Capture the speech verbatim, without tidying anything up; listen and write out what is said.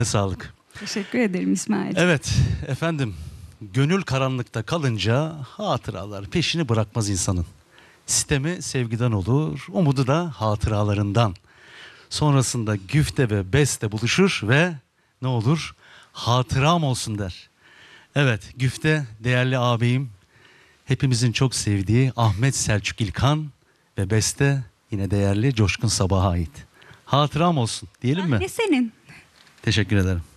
Sağlık. Teşekkür ederim İsmail. Evet efendim, gönül karanlıkta kalınca hatıralar peşini bırakmaz insanın. Sistemi sevgiden olur, umudu da hatıralarından. Sonrasında güfte ve beste buluşur ve ne olur? Hatıram olsun der. Evet, güfte değerli ağabeyim, hepimizin çok sevdiği Ahmet Selçuk İlkan ve beste yine değerli Coşkun Sabah'a ait. Hatıram olsun diyelim mi? Ne senin? Teşekkür ederim.